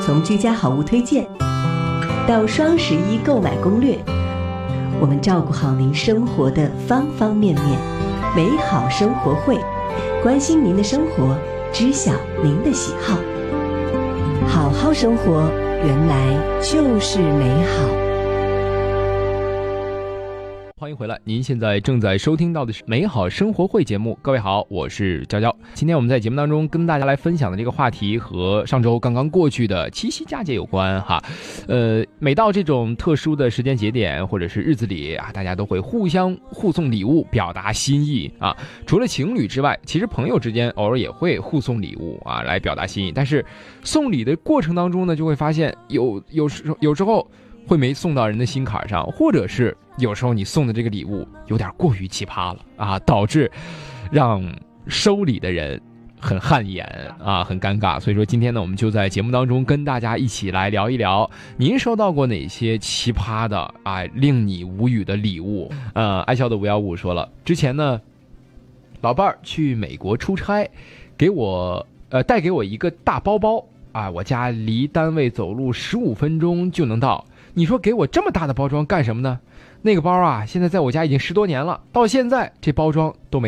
从居家好物推荐到双11购买攻略，我们照顾好您生活的方方面面。美好生活会，关心您的生活，知晓您的喜好。好好生活，原来就是美好。 欢迎回来，您现在正在收听到的是美好生活会节目。各位好，我是娇娇。今天我们在节目当中跟大家来分享的这个话题和上周刚刚过去的七夕佳节有关哈。每到这种特殊的时间节点或者是日子里啊，大家都会互相互送礼物表达心意啊。除了情侣之外，其实朋友之间偶尔也会互送礼物啊，来表达心意。但是送礼的过程当中呢，就会发现有时候会没送到人的心坎上，或者是有时候你送的这个礼物有点过于奇葩了啊，导致让收礼的人很汗颜啊，很尴尬。所以说今天呢，我们就在节目当中跟大家一起来聊一聊，您收到过哪些奇葩的啊令你无语的礼物？爱笑的515说了，之前呢，老伴儿去美国出差，带给我一个大包包啊，我家离单位走路15分钟就能到。你说给我这么大的包装干什么呢？那个包啊，现在在我家已经10多年了，到现在这包装都没